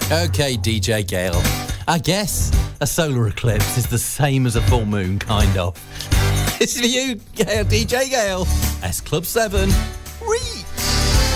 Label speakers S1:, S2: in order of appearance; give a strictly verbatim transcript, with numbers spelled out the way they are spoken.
S1: OK, D J Gale. I guess a solar eclipse is the same as a full moon, kind of. This is for you, Gale, D J Gale. S Club seven. Reach.